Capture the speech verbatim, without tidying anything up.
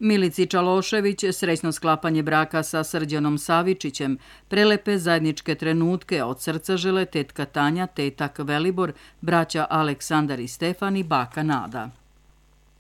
Milici Čalošević srećno sklapanje braka sa Srđanom Savičićem, prelepe zajedničke trenutke od srca žele tetka Tanja, tetak Velibor, braća Aleksandar i Stefan i baka Nada.